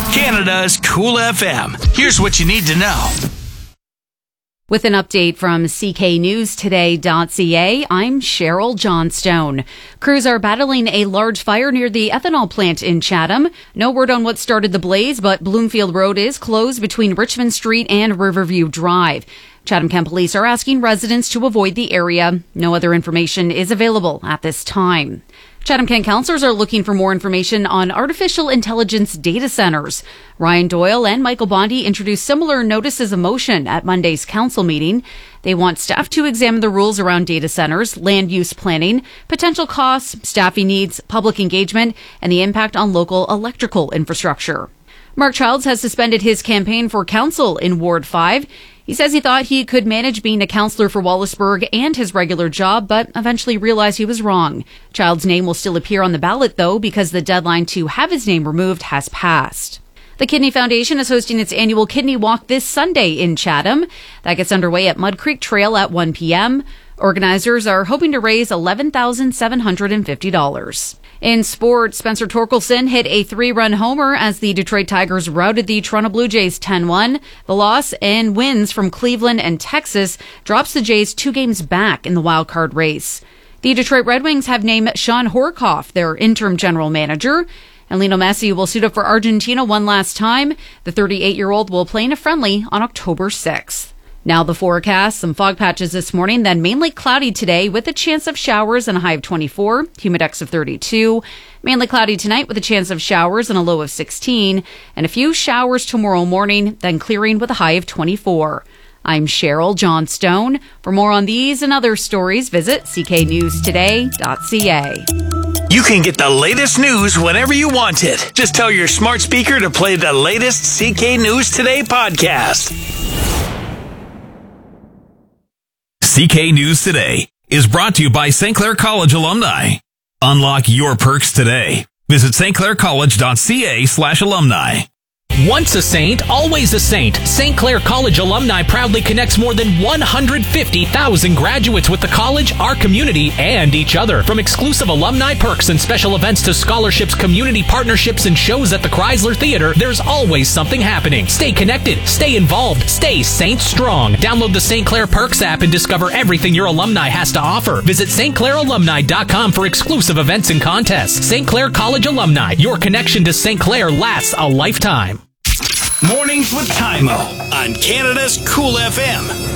Canada's Cool FM. Here's what you need to know. With an update from cknewstoday.ca, I'm Cheryl Johnstone. Crews are battling a large fire near the ethanol plant in Chatham. No word on what started the blaze, but Bloomfield Road is closed between Richmond Street and Riverview Drive. Chatham-Kent Police are asking residents to avoid the area. No other information is available at this time. Chatham-Kent councillors are looking for more information on artificial intelligence data centers. Ryan Doyle and Michael Bondi introduced similar notices of motion at Monday's council meeting. They want staff to examine the rules around data centers, land use planning, potential costs, staffing needs, public engagement, and the impact on local electrical infrastructure. Mark Childs has suspended his campaign for council in Ward 5. He says he thought he could manage being a councillor for Wallaceburg and his regular job, but eventually realized he was wrong. Child's name will still appear on the ballot, though, because the deadline to have his name removed has passed. The Kidney Foundation is hosting its annual Kidney Walk this Sunday in Chatham. That gets underway at Mud Creek Trail at 1 p.m. Organizers are hoping to raise $11,750. In sports, Spencer Torkelson hit a 3-run homer as the Detroit Tigers routed the Toronto Blue Jays 10-1. The loss and wins from Cleveland and Texas drops the Jays 2 games back in the wild-card race. The Detroit Red Wings have named Sean Horkoff their interim general manager. And Lionel Messi will suit up for Argentina one last time. The 38-year-old will play in a friendly on October 6th. Now the forecast, some fog patches this morning, then mainly cloudy today with a chance of showers and a high of 24, humidex of 32. Mainly cloudy tonight with a chance of showers and a low of 16, and a few showers tomorrow morning, then clearing with a high of 24. I'm Cheryl Johnstone. For more on these and other stories, visit cknewstoday.ca. You can get the latest news whenever you want it. Just tell your smart speaker to play the latest CK News Today podcast. CK News Today is brought to you by St. Clair College alumni. Unlock your perks today. Visit stcollege.ca/alumni. Once a saint, always a saint. St. Clair College alumni proudly connects more than 150,000 graduates with the college, our community, and each other. From exclusive alumni perks and special events to scholarships, community partnerships, and shows at the Chrysler Theater, there's always something happening. Stay connected, stay involved, stay Saint Strong. Download the St. Clair Perks app and discover everything your alumni has to offer. Visit stclairalumni.com for exclusive events and contests. St. Clair College alumni, your connection to St. Clair lasts a lifetime. Mornings with Tymo on Canada's Cool FM.